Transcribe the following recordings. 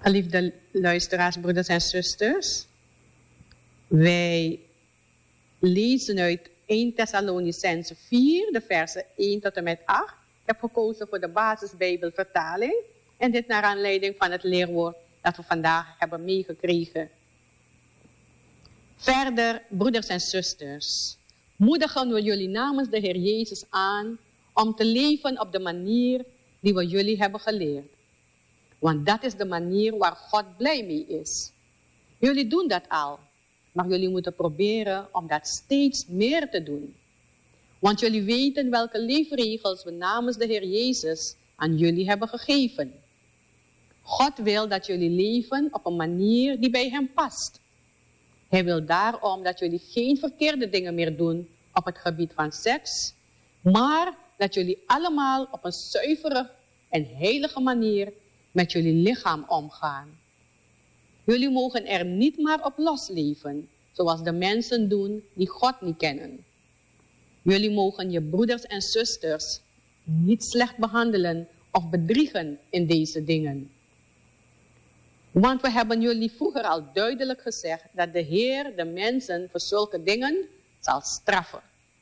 Geliefde luisteraars, broeders en zusters. Wij lezen uit 1 Thessalonicenzen 4, de versen 1 tot en met 8. Ik heb gekozen voor de basisbijbelvertaling. En dit naar aanleiding van het leerwoord dat we vandaag hebben meegekregen. Verder, broeders en zusters, moedigen we jullie namens de Heer Jezus aan om te leven op de manier die we jullie hebben geleerd. Want dat is de manier waar God blij mee is. Jullie doen dat al, maar jullie moeten proberen om dat steeds meer te doen. Want jullie weten welke leefregels we namens de Heer Jezus aan jullie hebben gegeven. God wil dat jullie leven op een manier die bij hem past. Hij wil daarom dat jullie geen verkeerde dingen meer doen op het gebied van seks, maar dat jullie allemaal op een zuivere en heilige manier met jullie lichaam omgaan. Jullie mogen er niet maar op losleven, zoals de mensen doen die God niet kennen. Jullie mogen je broeders en zusters niet slecht behandelen of bedriegen in deze dingen. Want we hebben jullie vroeger al duidelijk gezegd dat de Heer de mensen voor zulke dingen zal straffen.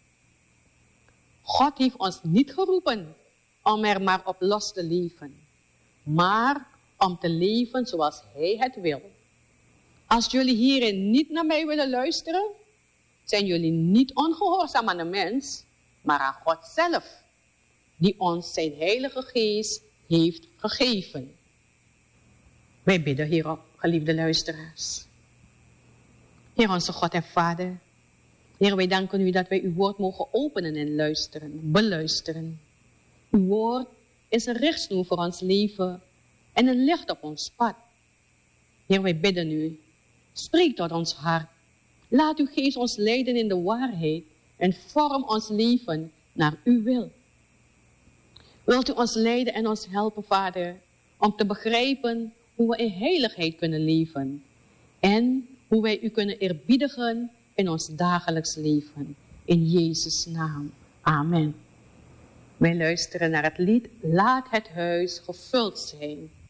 God heeft ons niet geroepen om er maar op los te leven, maar om te leven zoals Hij het wil. Als jullie hierin niet naar mij willen luisteren, zijn jullie niet ongehoorzaam aan de mens, maar aan God zelf, die ons zijn Heilige Geest heeft gegeven. Wij bidden hierop, geliefde luisteraars. Heer onze God en Vader, Heer, wij danken u dat wij uw woord mogen openen en luisteren, beluisteren. Uw woord is een richtsnoer voor ons leven en een licht op ons pad. Heer, wij bidden u, spreek tot ons hart. Laat uw geest ons leiden in de waarheid en vorm ons leven naar uw wil. Wilt u ons leiden en ons helpen, Vader, om te begrijpen hoe we in heiligheid kunnen leven en hoe wij u kunnen eerbiedigen in ons dagelijks leven. In Jezus' naam. Amen. Wij luisteren naar het lied Laat het huis gevuld zijn.